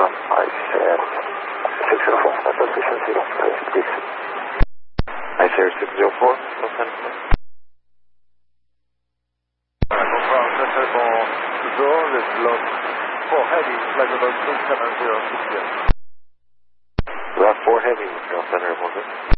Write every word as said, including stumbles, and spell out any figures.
Um, I said six zero four, that's position zero, please. I said six zero four, Los Angeles. Confirm, center for zero, this lot four heavy, flight level two seven zero six zero. Lot four heavy, Los Angeles.